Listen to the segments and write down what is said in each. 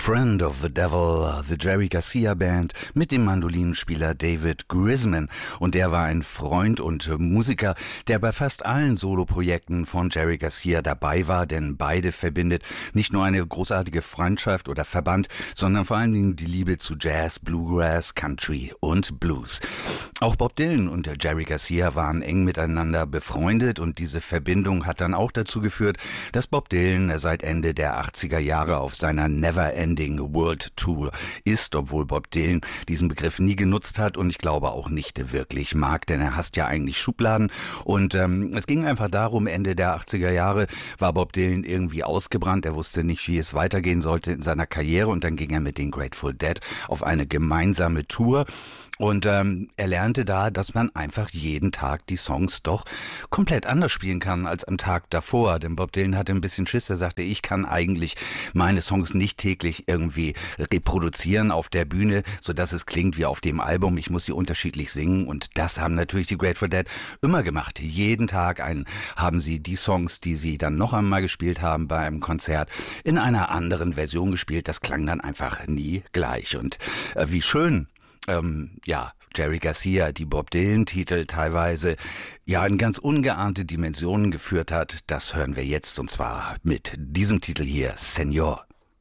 Friend of the Devil, the Jerry Garcia Band mit dem Mandolinenspieler David Grisman. Und der war ein Freund und Musiker, der bei fast allen Soloprojekten von Jerry Garcia dabei war, denn beide verbindet nicht nur eine großartige Freundschaft oder Verband, sondern vor allen Dingen die Liebe zu Jazz, Bluegrass, Country und Blues. Auch Bob Dylan und Jerry Garcia waren eng miteinander befreundet und diese Verbindung hat dann auch dazu geführt, dass Bob Dylan seit Ende der 80er Jahre auf seiner Never-Ending World Tour ist, obwohl Bob Dylan diesen Begriff nie genutzt hat und ich glaube auch nicht wirklich mag, denn er hasst ja eigentlich Schubladen und es ging einfach darum, Ende der 80er Jahre war Bob Dylan irgendwie ausgebrannt, er wusste nicht, wie es weitergehen sollte in seiner Karriere und dann ging er mit den Grateful Dead auf eine gemeinsame Tour. Und er lernte da, dass man einfach jeden Tag die Songs doch komplett anders spielen kann als am Tag davor. Denn Bob Dylan hatte ein bisschen Schiss, er sagte, ich kann eigentlich meine Songs nicht täglich irgendwie reproduzieren auf der Bühne, sodass es klingt wie auf dem Album. Ich muss sie unterschiedlich singen und das haben natürlich die Grateful Dead immer gemacht. Jeden Tag haben sie die Songs, die sie dann noch einmal gespielt haben bei einem Konzert, in einer anderen Version gespielt. Das klang dann einfach nie gleich. Und wie schön Jerry Garcia, die Bob Dylan-Titel teilweise in ganz ungeahnte Dimensionen geführt hat, das hören wir jetzt und zwar mit diesem Titel hier, Señor.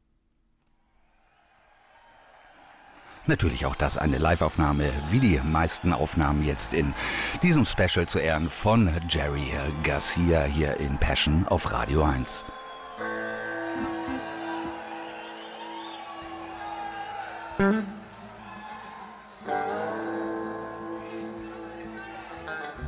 Natürlich auch das eine Live-Aufnahme, wie die meisten Aufnahmen jetzt in diesem Special zu Ehren von Jerry Garcia hier in Passion auf Radio 1.